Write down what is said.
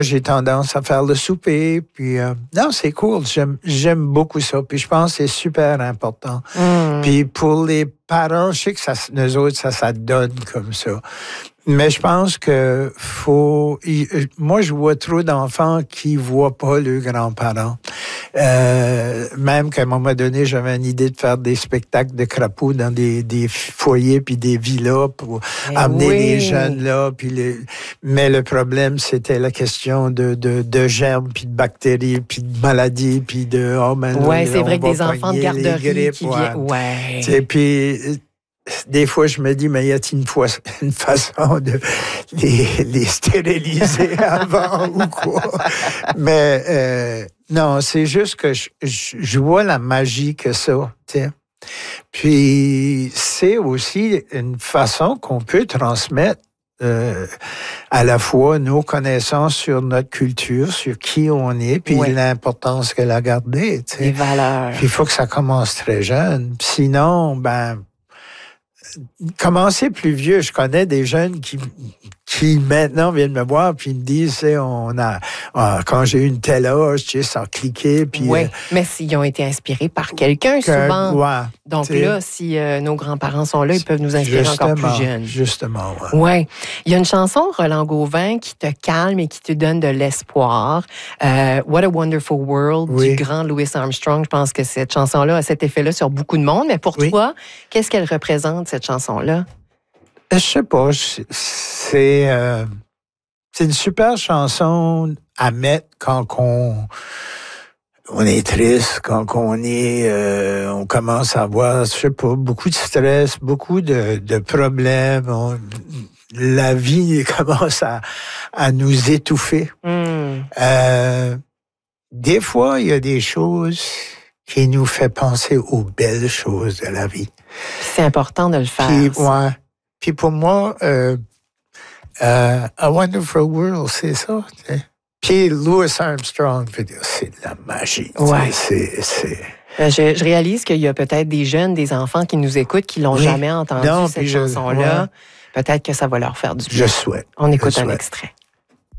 J'ai tendance à faire le souper, puis non, c'est cool. J'aime beaucoup ça, puis je pense que c'est super important. Puis pour les parents, je sais que nous autres, ça donne comme ça. Mais je pense que moi, je vois trop d'enfants qui voient pas leurs grands-parents. Même qu'à un moment donné, j'avais une idée de faire des spectacles de crapauds dans des foyers puis des villas pour amener les jeunes là. Mais le problème, c'était la question de germes puis de bactéries puis de maladies puis de c'est vrai que des enfants de garderie qui viennent. Et puis des fois, je me dis, mais y a-t-il une façon de les stériliser avant ou quoi? Mais non, c'est juste que je vois la magie que ça, tu sais. Puis, c'est aussi une façon qu'on peut transmettre à la fois nos connaissances sur notre culture, sur qui on est, puis l'importance qu'elle a gardée, tu sais. Les valeurs. Puis, il faut que ça commence très jeune. Sinon, commencer plus vieux. Je connais des jeunes qui maintenant viennent me voir puis me disent, quand j'ai eu une telle âge, tu sais, ça a cliqué. Puis, mais s'ils ont été inspirés par quelqu'un, souvent. Donc là, si nos grands-parents sont là, ils peuvent nous inspirer encore plus jeunes. Justement, Oui. Il y a une chanson, Roland Gauvin, qui te calme et qui te donne de l'espoir. What a Wonderful World, du grand Louis Armstrong. Je pense que cette chanson-là a cet effet-là sur beaucoup de monde. Mais pour toi, qu'est-ce qu'elle représente, cette chanson-là? Je sais pas. C'est une super chanson à mettre quand on est triste, quand on commence à avoir, je sais pas, beaucoup de stress, beaucoup de problèmes. La vie commence à nous étouffer. Des fois, il y a des choses qui nous fait penser aux belles choses de la vie. C'est important de le faire. Puis pour moi, A Wonderful World, c'est ça. T'sais. Puis Louis Armstrong, c'est de la magie. Je réalise qu'il y a peut-être des jeunes, des enfants qui nous écoutent, qui l'ont jamais entendu, cette chanson-là. Peut-être que ça va leur faire du bien. Je souhaite. On écoute un extrait.